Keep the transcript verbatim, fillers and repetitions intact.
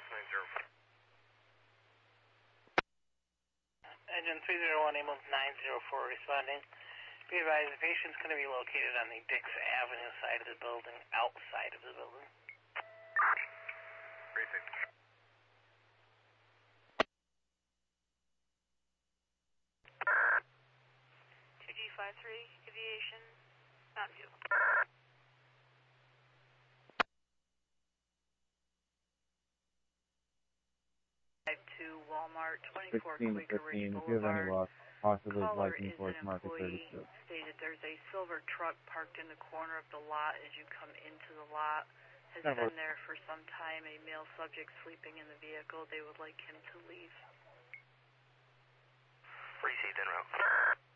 nine zero. Engine three zero one, ambulance nine zero four responding. Be advised, the patient's going to be located on the Dix Avenue side of the building, outside of the building. Briefing. two G five three, aviation, Mountain View. To Walmart, twenty-four Quaker Ridge Boulevard. If you have any luck, possibly Caller license is force an market employee, thirty-two. stated there's a silver truck parked in the corner of the lot as you come into the lot. Has Never. been there for some time. A male subject sleeping in the vehicle. They would like him to leave. Received en route.